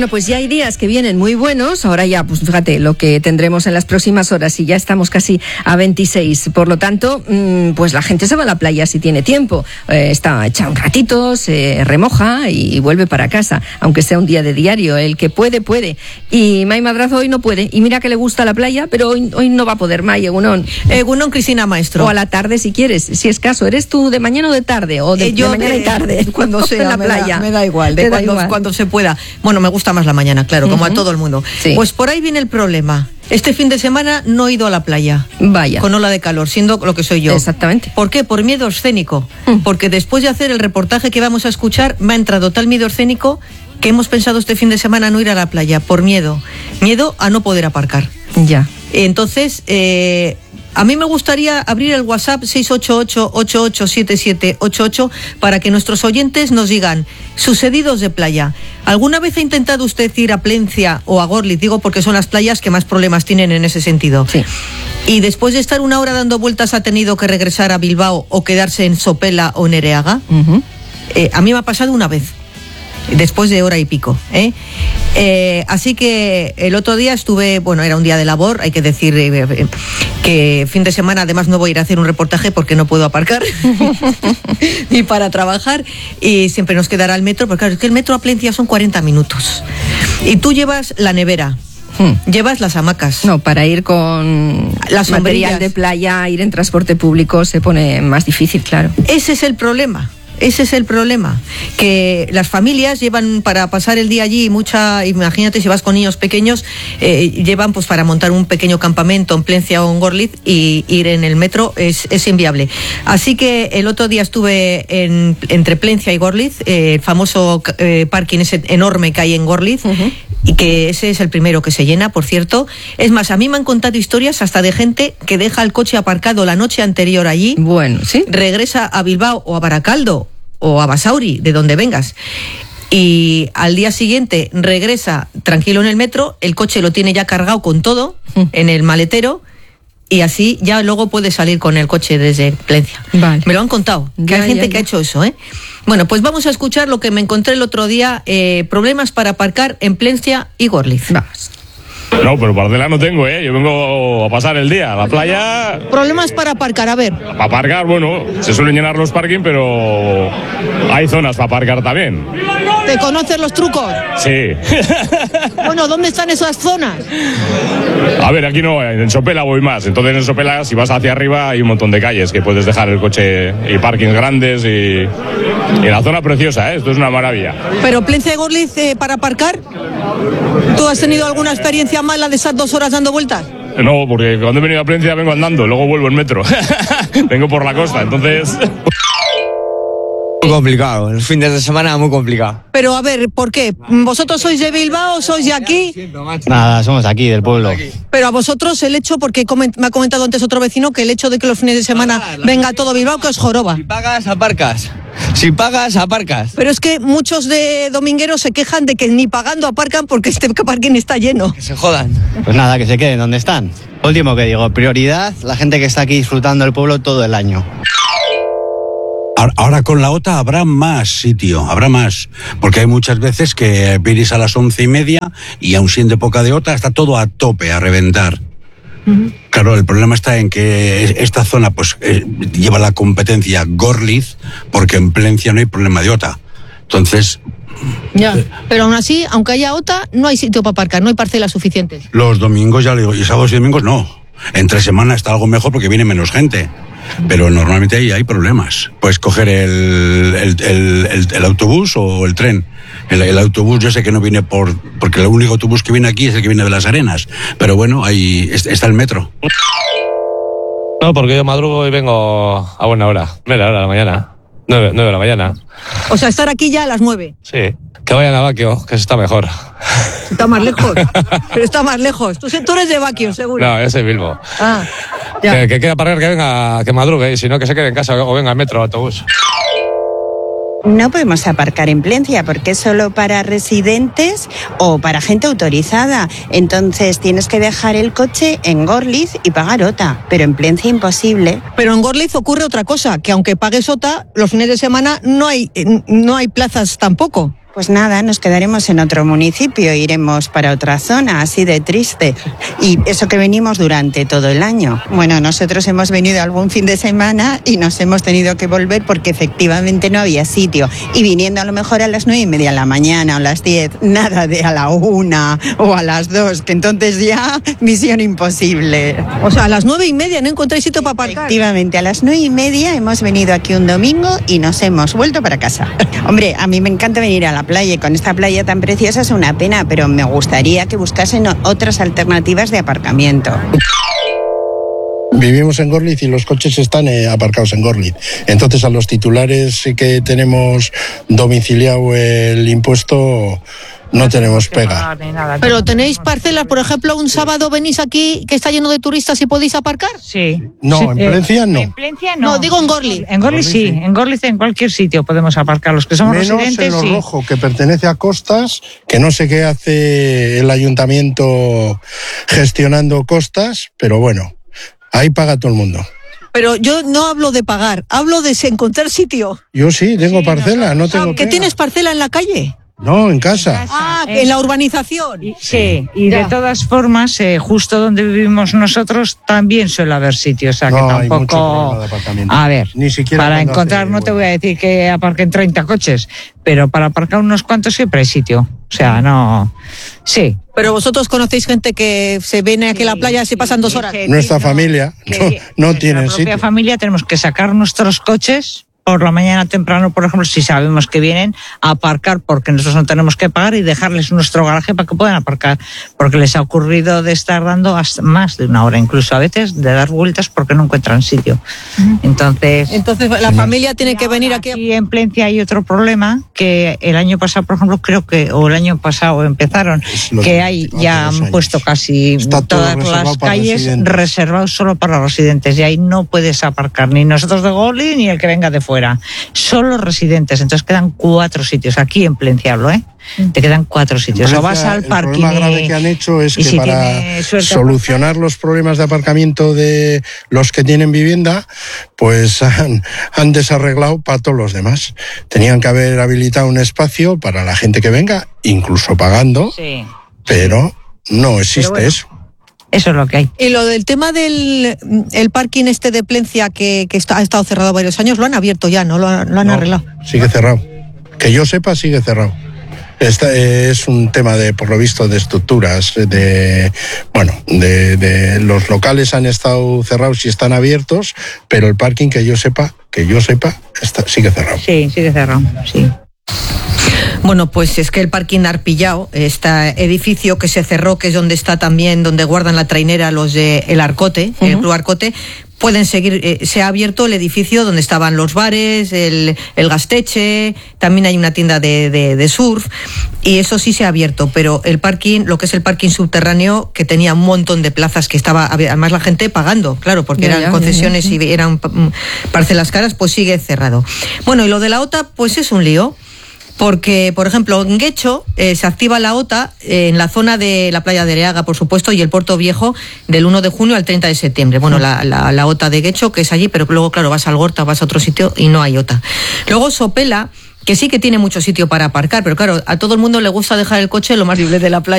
Bueno, pues ya hay días que vienen muy buenos. Ahora ya, pues fíjate lo que tendremos en las próximas horas y ya estamos casi a 26. Por lo tanto, pues la gente se va a la playa si tiene tiempo. Está echa un ratito, se remoja y vuelve para casa, aunque sea un día de diario. El que puede, puede. Y Mai Madrazo hoy no puede. Y mira que le gusta la playa, pero hoy no va a poder. Mai, Egunon. Egunon, Cristina Maestro. O a la tarde si quieres, si es caso. ¿Eres tú de mañana o de tarde? O de mañana y tarde. Cuando sea, en la playa. Me da igual, cuando se pueda. Bueno, me gusta más la mañana, claro, como a todo el mundo. Sí. Pues por ahí viene el problema. Este fin de semana no he ido a la playa. Vaya. Con ola de calor, siendo lo que soy yo. Exactamente. ¿Por qué? Por miedo escénico. Porque después de hacer el reportaje que vamos a escuchar, me ha entrado tal miedo escénico que hemos pensado este fin de semana no ir a la playa, por miedo. Miedo a no poder aparcar. Ya. Entonces, a mí me gustaría abrir el WhatsApp 688-887788 para que nuestros oyentes nos digan sucedidos de playa. ¿Alguna vez ha intentado usted ir a Plencia o a Gorliz? Digo porque son las playas que más problemas tienen en ese sentido. Sí. Y después de estar una hora dando vueltas ha tenido que regresar a Bilbao o quedarse en Sopela o en Ereaga. A mí me ha pasado una vez. Después de hora y pico, así que el otro día estuve, bueno, era un día de labor, hay que decir que fin de semana además no voy a ir a hacer un reportaje porque no puedo aparcar ni para trabajar y siempre nos quedará el metro, porque claro, es que el metro a Plencia son 40 minutos y tú llevas la nevera. Llevas las hamacas. No, para ir con las material de playa, ir en transporte público se pone más difícil, claro. Ese es el problema. Ese es el problema, que las familias llevan para pasar el día allí imagínate si vas con niños pequeños, llevan pues para montar un pequeño campamento en Plencia o en Gorliz y ir en el metro es inviable. Así que el otro día estuve entre Plencia y Gorliz, el famoso parking ese enorme que hay en Gorliz, y que ese es el primero que se llena, por cierto. Es más, a mí me han contado historias hasta de gente que deja el coche aparcado la noche anterior allí, bueno, ¿sí? Regresa a Bilbao o a Baracaldo o a Basauri, de donde vengas, y al día siguiente regresa tranquilo en el metro, el coche lo tiene ya cargado con todo en el maletero y así ya luego puede salir con el coche desde Plencia. Vale. Me lo han contado, que hay gente que ha hecho eso, Bueno, pues vamos a escuchar lo que me encontré el otro día, problemas para aparcar en Plencia y Gorliz. Vamos. No, pero parcela no tengo, Yo vengo a pasar el día. La playa... Problemas para aparcar, a ver. Para aparcar, bueno, se suelen llenar los parking, pero hay zonas para aparcar también. ¿Te conoces los trucos? Sí. Bueno, ¿dónde están esas zonas? A ver, aquí no, en Sopela voy más. Entonces en Sopela, si vas hacia arriba, hay un montón de calles que puedes dejar el coche y parkings grandes y la zona preciosa, Esto es una maravilla. Pero Plencia y Gorliz, para aparcar, ¿tú has tenido alguna experiencia mala de esas 2 horas dando vueltas? No, porque cuando he venido a Plencia vengo andando, luego vuelvo en metro. Vengo por la costa, entonces... Muy complicado, el fin de semana muy complicado. Pero a ver, ¿por qué? ¿Vosotros sois de Bilbao, sois de aquí? Nada, somos aquí, del pueblo. Pero a vosotros el hecho, porque me ha comentado antes otro vecino, que el hecho de que los fines de semana venga todo Bilbao, que os joroba. Si pagas, aparcas. Si pagas, aparcas. Pero es que muchos de domingueros se quejan de que ni pagando aparcan porque este parking está lleno. Que se jodan. Pues nada, que se queden donde están. Último que digo, prioridad, la gente que está aquí disfrutando del pueblo todo el año. Ahora con la OTA habrá más sitio, habrá más, porque hay muchas veces que vienes a las 11:30 y aun siendo época de OTA está todo a tope, a reventar. Claro, el problema está en que esta zona pues lleva la competencia Gorliz, porque en Plencia no hay problema de OTA. Entonces... Ya, pero aún así, aunque haya OTA, no hay sitio para aparcar, no hay parcelas suficientes. Los domingos, ya le digo, y sábados y domingos no. Entre semana está algo mejor porque viene menos gente. Pero normalmente ahí hay problemas. Puedes coger el autobús o el tren. El autobús yo sé que no viene porque el único autobús que viene aquí es el que viene de Las Arenas. Pero bueno, ahí está el metro. No, porque yo madrugo y vengo a buena hora. Mira, hora de la mañana. 9 de la mañana. O sea, estar aquí ya a las 9. Sí. Que vayan a Baquio, que eso está mejor. Está más lejos. Pero está más lejos. Tú eres de Baquio, seguro. No, yo soy Bilbo. Ah, ya. Que quiera parar, que venga, que madrugue, y si no, que se quede en casa o venga al metro o autobús. No podemos aparcar en Plencia porque es solo para residentes o para gente autorizada. Entonces tienes que dejar el coche en Gorliz y pagar OTA. Pero en Plencia imposible. Pero en Gorliz ocurre otra cosa, que aunque pagues OTA, los fines de semana no hay plazas tampoco. Pues nada, nos quedaremos en otro municipio, iremos para otra zona, así de triste. Y eso que venimos durante todo el año. Bueno, nosotros hemos venido algún fin de semana y nos hemos tenido que volver porque efectivamente no había sitio. Y viniendo a lo mejor a las 9:30 de la mañana o las 10, nada de a la 1 o a las 2, que entonces ya misión imposible. O sea, a las 9:30 no encontráis sitio para aparcar. Efectivamente, a las 9:30 hemos venido aquí un domingo y nos hemos vuelto para casa. Hombre, a mí me encanta venir a la playa y con esta playa tan preciosa es una pena, pero me gustaría que buscasen otras alternativas de aparcamiento. Vivimos en Gorliz y los coches están aparcados en Gorliz. Entonces a los titulares que tenemos domiciliado el impuesto no tenemos pega. Pero tenéis parcelas, por ejemplo, un sábado venís aquí que está lleno de turistas y podéis aparcar. Sí. No, sí, en Plencia no. En Plencia no. No, digo en Gorliz. En Gorliz sí, en Gorliz en cualquier sitio podemos aparcar. Los que somos Menos residentes, en Lo sí. Rojo, que pertenece a Costas, que no sé qué hace el ayuntamiento gestionando Costas, pero bueno, ahí paga todo el mundo. Pero yo no hablo de pagar, hablo de encontrar sitio. Yo sí, tengo parcela, no tengo ¿Que pega. tienes parcela en la calle? No, en casa. Ah, en la urbanización. Sí, y de todas formas, justo donde vivimos nosotros también suele haber sitios, o sea que No, hay mucho tampoco... problema de aparcamiento. A ver, Ni siquiera para cuando encontrar, hace no te bueno. voy a decir que aparquen 30 coches, pero para aparcar unos cuantos siempre hay sitio. O sea, no... Sí. Pero vosotros conocéis gente que se viene aquí a la playa y se pasan 2 horas. Nuestra familia no tiene nuestra propia sitio. familia tenemos que sacar nuestros coches por la mañana temprano, por ejemplo, si sabemos que vienen, a aparcar porque nosotros no tenemos que pagar y dejarles nuestro garaje para que puedan aparcar, porque les ha ocurrido de estar dando hasta más de 1 hora, incluso a veces de dar vueltas porque no encuentran sitio. Entonces la familia tiene que venir aquí. Aquí en Plencia hay otro problema que el año pasado, por ejemplo, creo que, o el año pasado empezaron, que hay, ya han puesto casi Está todo todas reservado las para calles residentes. reservados solo para los residentes y ahí no puedes aparcar ni nosotros de Gorliz ni el que venga de fuera. Solo residentes, entonces quedan 4 sitios aquí en Plencia, hablo, te quedan 4 sitios. En O vas Plencia, al parking. El problema grave que han hecho es y que si para tienes suerte solucionar los problemas de aparcamiento de los que tienen vivienda, pues han desarreglado para todos los demás. Tenían que haber habilitado un espacio para la gente que venga, incluso pagando, Sí. pero no existe bueno. eso. Eso es lo que hay. Y lo del tema del el parking este de Plencia que ha estado cerrado varios años, lo han abierto ya, ¿no? Lo han arreglado. Sigue cerrado. Que yo sepa, sigue cerrado. Es un tema de, por lo visto, de estructuras, de los locales han estado cerrados y están abiertos, pero el parking que yo sepa, sigue cerrado. Sí, sigue cerrado, sí. Bueno, pues es que el parking Arpillao, este edificio que se cerró, que es donde está también, donde guardan la trainera los de el Arcote, el Club Arcote, pueden seguir, se ha abierto el edificio donde estaban los bares, el Gasteche, también hay una tienda de surf, y eso sí se ha abierto, pero el parking, lo que es el parking subterráneo, que tenía un montón de plazas, que estaba, además la gente pagando, claro, porque eran concesiones y eran parcelas caras, pues sigue cerrado. Bueno, y lo de la OTA, pues es un lío. Porque, por ejemplo, en Guecho se activa la OTA en la zona de la playa de Areaga, por supuesto, y el Puerto Viejo del 1 de junio al 30 de septiembre. Bueno, la OTA de Guecho, que es allí, pero luego, claro, vas al Gorta, vas a otro sitio y no hay OTA. Luego Sopela, que sí que tiene mucho sitio para aparcar, pero claro, a todo el mundo le gusta dejar el coche lo más libre de la playa.